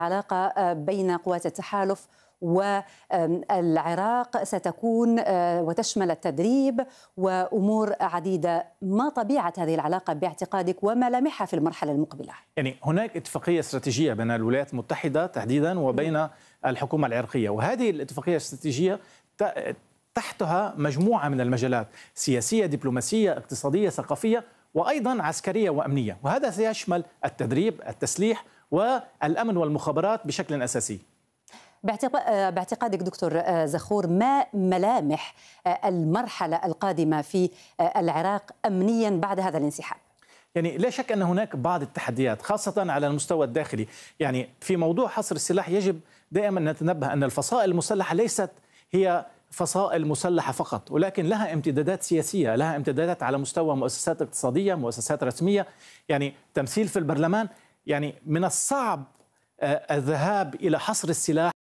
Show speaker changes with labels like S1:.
S1: علاقة بين قوات التحالف والعراق ستكون وتشمل التدريب وأمور عديدة. ما طبيعة هذه العلاقة باعتقادك وملامحها في المرحلة المقبلة؟
S2: يعني هناك اتفاقية استراتيجية بين الولايات المتحدة تحديدا وبين الحكومة العراقية، وهذه الاتفاقية الاستراتيجية تحتها مجموعة من المجالات سياسية، دبلوماسية، اقتصادية، ثقافية، وأيضا عسكرية وأمنية، وهذا سيشمل التدريب، التسليح والأمن والمخابرات بشكل أساسي.
S1: باعتقادك دكتور زخور، ما ملامح المرحلة القادمة في العراق أمنيا بعد هذا الانسحاب؟
S2: يعني لا شك أن هناك بعض التحديات خاصة على المستوى الداخلي. يعني في موضوع حصر السلاح يجب دائما نتنبه أن الفصائل المسلحة ليست هي فصائل مسلحة فقط، ولكن لها امتدادات سياسية، لها امتدادات على مستوى مؤسسات اقتصادية، مؤسسات رسمية، يعني تمثيل في البرلمان. يعني من الصعب الذهاب إلى حصر السلاح